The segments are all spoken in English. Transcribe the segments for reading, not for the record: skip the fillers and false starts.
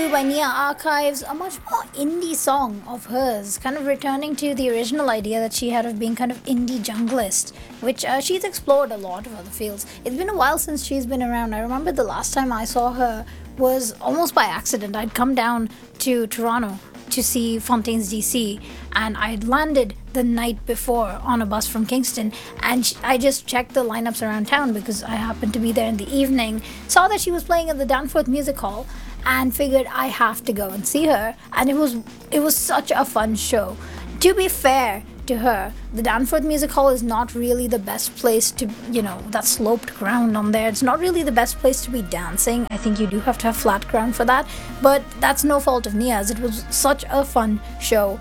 to by Nia Archives, a much more indie song of hers, kind of returning to the original idea that she had of being kind of indie junglist, which she's explored a lot of other fields. It's been a while since she's been around. I remember the last time I saw her was almost by accident. I'd come down to Toronto to see Fontaines DC, and I'd landed the night before on a bus from Kingston, and I just checked the lineups around town because I happened to be there in the evening, saw that she was playing at the Danforth Music Hall, and figured I have to go and see her. And it was such a fun show. To be fair to her, the Danforth Music Hall is not really the best place to, that sloped ground on there. It's not really the best place to be dancing. I think you do have to have flat ground for that, but that's no fault of Nia's. It was such a fun show.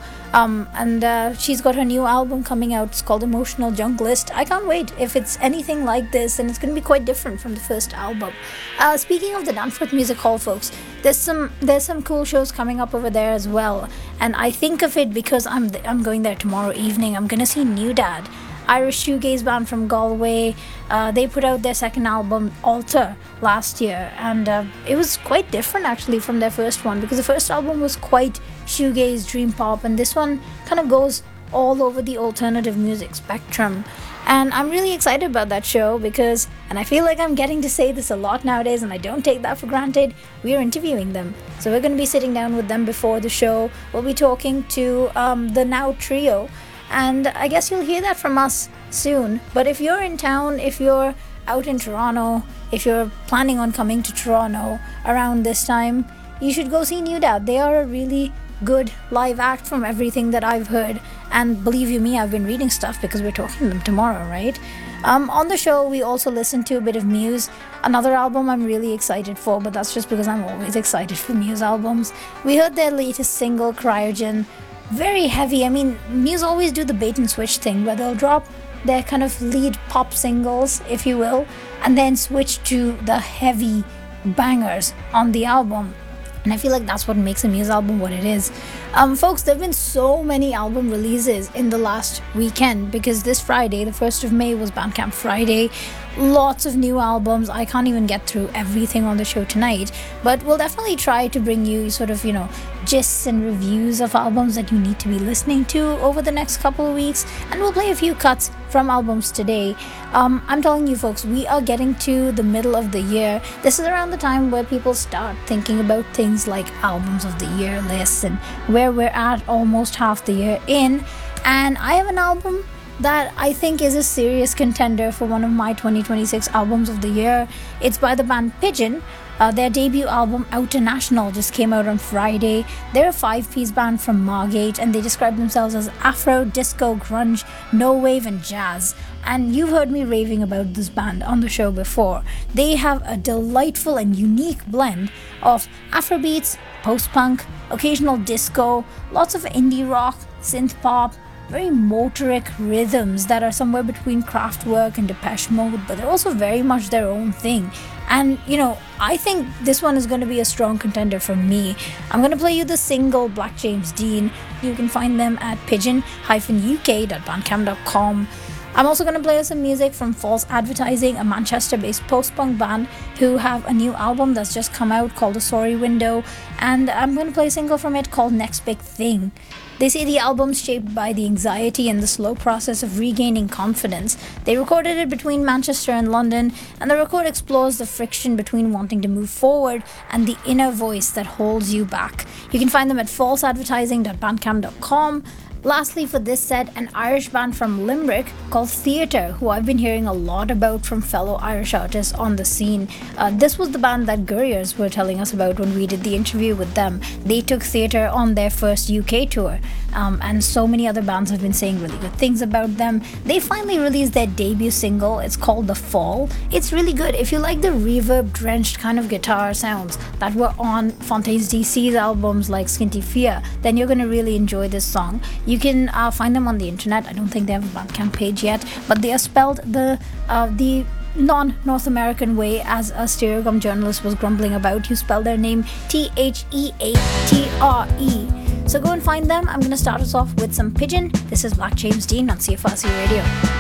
And she's got her new album coming out. It's called Emotional Junglist. I can't wait. If it's anything like this, and it's going to be quite different from the first album. Speaking of the Danforth Music Hall, folks, there's some cool shows coming up over there as well. And I think of it because I'm going there tomorrow evening. I'm going to see New Dad, Irish shoegaze band from Galway. They put out their second album, Alter, last year, and it was quite different actually from their first one, because the first album was quite shoegaze, dream pop, and this one kind of goes all over the alternative music spectrum. And I'm really excited about that show because, and I feel like I'm getting to say this a lot nowadays, and I don't take that for granted, we are interviewing them. So we're going to be sitting down with them before the show. We'll be talking to the Now Trio, and I guess you'll hear that from us soon. But if you're in town, if you're out in Toronto, if you're planning on coming to Toronto around this time, you should go see New Dad. They are a really good live act from everything that I've heard. And believe you me, I've been reading stuff because we're talking to them tomorrow, right? On the show, we also listened to a bit of Muse, another album I'm really excited for, but that's just because I'm always excited for Muse albums. We heard their latest single, Cryogen. Very heavy. I mean, Muse always do the bait and switch thing where they'll drop their kind of lead pop singles, if you will, and then switch to the heavy bangers on the album. And I feel like that's what makes a Muse album what it is. Folks, there have been so many album releases in the last weekend because this Friday, the 1st of May, was Bandcamp Friday. Lots of new albums. I can't even get through everything on the show tonight, but we'll definitely try to bring you sort of, gists and reviews of albums that you need to be listening to over the next couple of weeks, and we'll play a few cuts from albums today. I'm telling you folks, we are getting to the middle of the year. This is around the time where people start thinking about things like albums of the year lists and where we're at almost half the year in. And I have an album that I think is a serious contender for one of my 2026 albums of the year. It's by the band Pigeon. Their debut album, Outer National, just came out on Friday. They're a 5-piece band from Margate, and they describe themselves as Afro, Disco, Grunge, No Wave, and Jazz. And you've heard me raving about this band on the show before. They have a delightful and unique blend of Afrobeats, post-punk, occasional disco, lots of indie rock, synth pop, very motoric rhythms that are somewhere between Kraftwerk and Depeche Mode, but they're also very much their own thing. And, I think this one is going to be a strong contender for me. I'm going to play you the single Black James Dean. You can find them at pigeon-uk.bandcamp.com. I'm also going to play some music from False Advertising, a Manchester-based post-punk band who have a new album that's just come out called The Sorry Window, and I'm going to play a single from it called Next Big Thing. They say the album's shaped by the anxiety and the slow process of regaining confidence. They recorded it between Manchester and London, and the record explores the friction between wanting to move forward and the inner voice that holds you back. You can find them at falseadvertising.bandcamp.com. Lastly, for this set, an Irish band from Limerick called Theatre, who I've been hearing a lot about from fellow Irish artists on the scene. This was the band that Gurriers were telling us about when we did the interview with them. They took Theatre on their first UK tour, and so many other bands have been saying really good things about them. They finally released their debut single. It's called The Fall. It's really good. If you like the reverb-drenched kind of guitar sounds that were on Fontaines DC's albums like Skinty Fear, then you're going to really enjoy this song. You can find them on the internet. I don't think they have a Bandcamp page yet, but they are spelled the non-North American way, as a Stereogum journalist was grumbling about. You spell their name Theatre. So go and find them. I'm going to start us off with some Pigeon. This is Black James Dean on CFRC Radio.